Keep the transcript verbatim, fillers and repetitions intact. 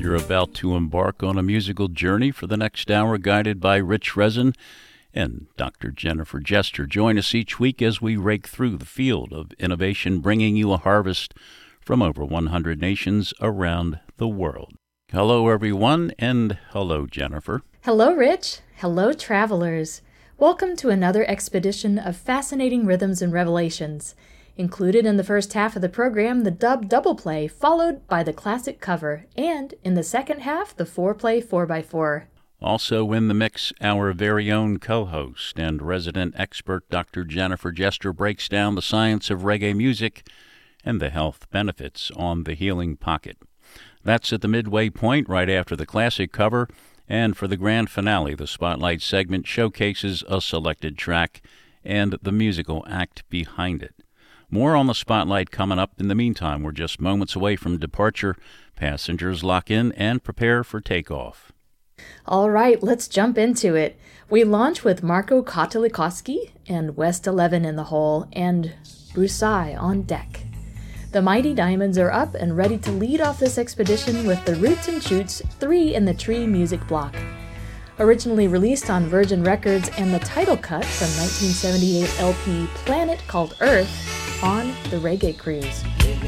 You're about to embark on a musical journey for the next hour, guided by Rich Rezin and Doctor Jennifer Jester. Join us each week as we rake through the field of innovation, bringing you a harvest from over one hundred nations around the world. Hello, everyone, and hello, Jennifer. Hello, Rich. Hello, travelers. Welcome to another expedition of fascinating rhythms and revelations. Included in the first half of the program, the dub double play, followed by the classic cover, and in the second half, the four-play four by four. Also in the mix, our very own co-host and resident expert, Doctor Jennifer Jester, breaks down the science of reggae music and the health benefits on the healing pocket. That's at the midway point, right after the classic cover, and for the grand finale, the Spotlight segment showcases a selected track and the musical act behind it. More on the Spotlight coming up. In the meantime, we're just moments away from departure. Passengers lock in and prepare for takeoff. All right, let's jump into it. We launch with Marco Kotelikowski and West eleven in the hole and Brusai on deck. The Mighty Diamonds are up and ready to lead off this expedition with the Roots and Shoots three in the Tree music block. Originally released on Virgin Records and the title cut from nineteen seventy-eight L P Planet Called Earth on the Reggae Cruise.